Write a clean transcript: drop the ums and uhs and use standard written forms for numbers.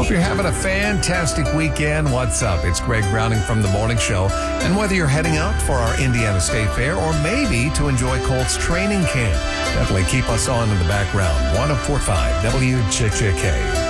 Hope you're having a fantastic weekend. What's up? It's Greg Browning from The Morning Show. And whether you're heading out for our Indiana State Fair or maybe to enjoy Colts training camp, definitely keep us on in the background. 104.5 WJJK.